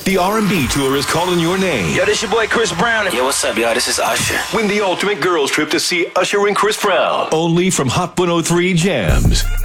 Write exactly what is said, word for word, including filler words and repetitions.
The R and B tour is calling your name. Yo, this your boy Chris Brown. Yo, what's up, y'all? This is Usher. Win the ultimate girls trip to see Usher and Chris Brown. Only from Hot one oh three Jams.